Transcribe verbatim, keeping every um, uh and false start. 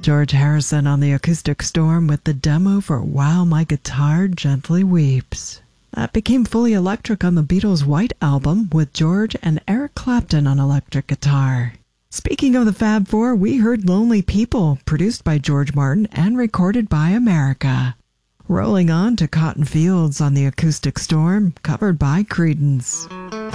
George Harrison on the Acoustic Storm with the demo for While My Guitar Gently Weeps. That became fully electric on the Beatles' White Album with George and Eric Clapton on electric guitar. Speaking of the Fab Four, we heard Lonely People, produced by George Martin and recorded by America. Rolling on to Cotton Fields on the Acoustic Storm, covered by Creedence.